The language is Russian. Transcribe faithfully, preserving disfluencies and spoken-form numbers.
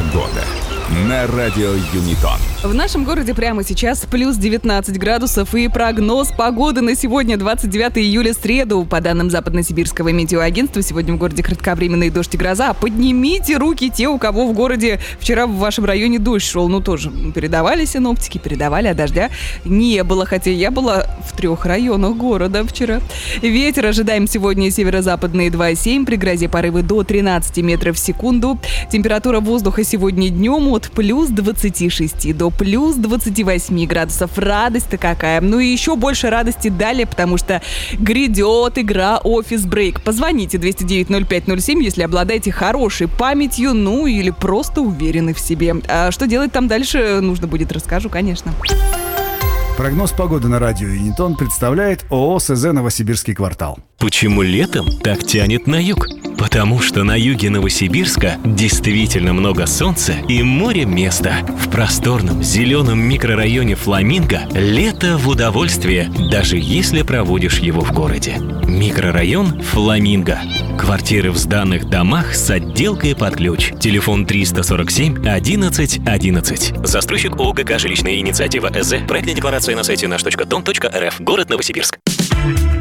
Погода на радио Юнитон. В нашем городе прямо сейчас плюс девятнадцать градусов, и прогноз погоды на сегодня, двадцать девятое июля, среду. По данным Западно-Сибирского метеоагентства, сегодня в городе кратковременный дождь и гроза. Поднимите руки те, у кого в городе вчера в вашем районе дождь шел. Ну, тоже передавали синоптики, передавали, а дождя не было. Хотя я была в трех районах города вчера. Ветер ожидаем сегодня северо-западный два семь, при грозе порывы до тринадцать метров в секунду. Температура воздуха сегодня днем от плюс двадцати шести до плюс двадцати восьми градусов. Радость-то какая. Ну и еще больше радости далее, потому что грядет игра Office Break. Позвоните двести девять ноль пять ноль семь, если обладаете хорошей памятью, ну или просто уверены в себе. А что делать там дальше, нужно будет, расскажу, конечно. Прогноз погоды на радио Юнитон представляет ООО СЗ «Новосибирский квартал». Почему летом так тянет на юг? Потому что на юге Новосибирска действительно много солнца и море места. В просторном зеленом микрорайоне Фламинго лето в удовольствие, даже если проводишь его в городе. Микрорайон Фламинго. Квартиры в сданных домах с отделкой под ключ. Телефон триста сорок семь одиннадцать одиннадцать. Застройщик ООО ГК «Жилищная инициатива СЗ». Проектная декларация на сайте наш точка дом точка рф. Город Новосибирск.